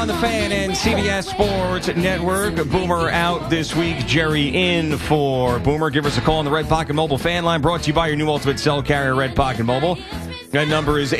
on the Fan and CBS Sports Network. Boomer out this week. Jerry in for Boomer. Give us a call on the Red Pocket Mobile fan line. Brought to you by your new ultimate cell carrier, Red Pocket Mobile. That number is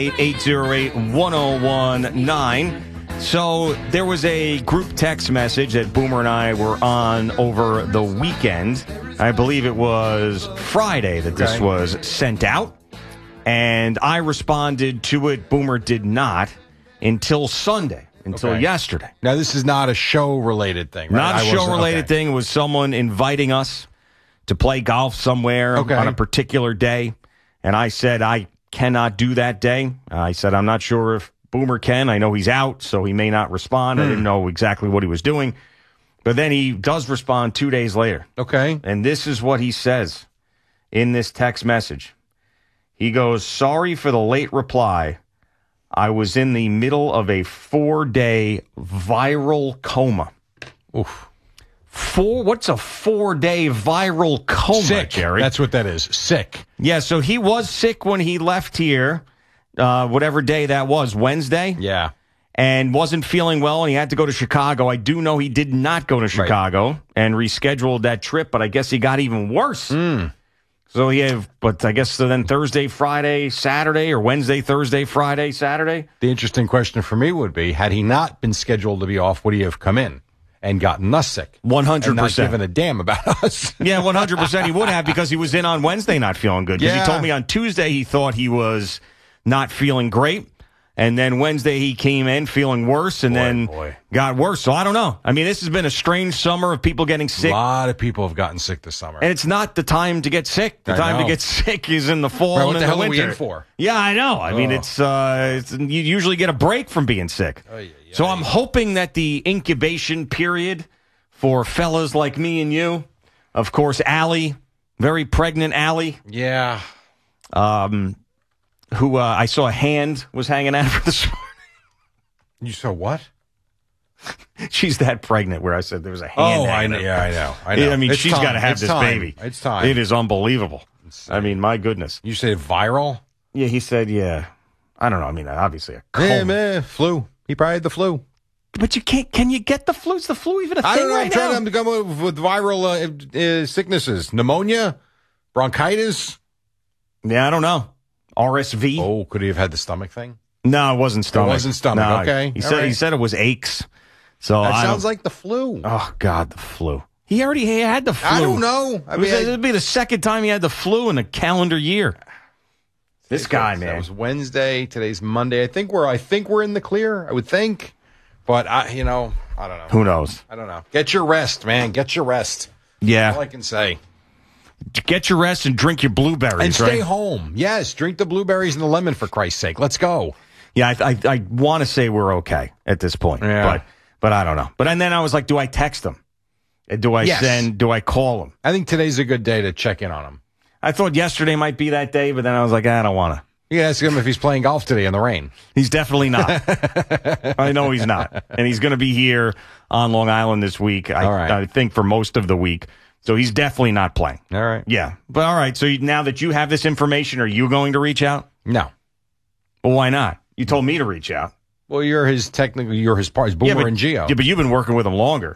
888-808-1019. So there was a group text message that Boomer and I were on over the weekend. I believe it was Friday that this was sent out. And I responded to it. Boomer did not until Sunday, until yesterday. Now, this is not a show-related thing, right? Not a show-related thing. It was someone inviting us to play golf somewhere on a particular day. And I said, I cannot do that day. I said, I'm not sure if Boomer can. I know he's out, so he may not respond. I didn't know exactly what he was doing. But then he does respond 2 days later. Okay. And this is what he says in this text message. He goes, sorry for the late reply. I was in the middle of a 4-day viral coma. Oof. What's a 4-day viral coma, Sick. Jerry? That's what that is. Sick. Yeah, so he was sick when he left here, whatever day that was, Wednesday? Yeah. And wasn't feeling well, and he had to go to Chicago. I do know he did not go to Chicago and rescheduled that trip, but I guess he got even worse. So but I guess so then Thursday, Friday, Saturday, or Wednesday, Thursday, Friday, Saturday? The interesting question for me would be, had he not been scheduled to be off, would he have come in and gotten us sick? 100%. And not given a damn about us. Yeah, 100% he would have, because he was in on Wednesday not feeling good. Because he told me on Tuesday he thought he was not feeling great. And then Wednesday he came in feeling worse and then got worse. So I don't know. I mean, this has been a strange summer of people getting sick. A lot of people have gotten sick this summer. And it's not the time to get sick. The time to get sick is in the fall and in the winter. What the hell are we in for? Yeah, I know. I mean, it's you usually get a break from being sick. So I'm hoping that the incubation period for fellas like me and you, of course, Allie, very pregnant Allie. Yeah. Who I saw a hand was hanging out of her this morning. You saw what? She's that pregnant where I said there was a hand. Oh, I know. Yeah, I know. I know. I mean, she's got to have this baby. It's time. It is unbelievable. I mean, my goodness. You said viral? Yeah, he said, yeah. I don't know. I mean, obviously a cold. Yeah, man, flu. He probably had the flu. But you can't. Can you get the flu? Is the flu even a thing I don't know. right I'm now? trying to come up with viral sicknesses. Pneumonia? Bronchitis? Yeah, I don't know. RSV? Oh, could he have had the stomach thing? No, it wasn't stomach. It wasn't stomach. No, Okay. He said it was aches. So that sounds like the flu. Oh God, the flu. He had the flu. I don't know. I mean, it'd be the second time he had the flu in a calendar year. This guy, man. That was Wednesday. Today's Monday. I think we're in the clear. I would think, but I don't know. Who knows? I don't know. Get your rest, man. Get your rest. Yeah. All I can say. Get your rest and drink your blueberries. And stay home. Yes, drink the blueberries and the lemon, for Christ's sake. Let's go. Yeah, I want to say we're okay at this point. Yeah. But I don't know. But and then I was like, do I text him? Do I do I call him? I think today's a good day to check in on him. I thought yesterday might be that day, but then I was like, I don't want to. You can ask him if he's playing golf today in the rain. He's definitely not. I know he's not. And he's going to be here on Long Island this week, I think, for most of the week. So he's definitely not playing. All right. Yeah. But all right. So now that you have this information, are you going to reach out? No. Well, why not? You told me to reach out. Well, you're his partner, Boomer and Geo. Yeah, but you've been working with him longer.